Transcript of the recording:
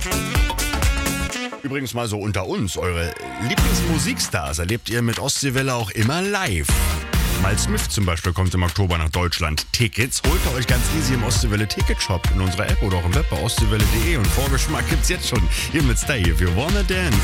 Übrigens mal so unter uns, eure Lieblingsmusikstars erlebt ihr mit Ostseewelle auch immer live. Miles Smith zum Beispiel kommt im Oktober nach Deutschland. Tickets holt ihr euch ganz easy im Ostseewelle Ticketshop in unserer App oder auch im Web bei ostseewelle.de und Vorgeschmack gibt's jetzt schon. Hier mit Stay If You Wanna Dance.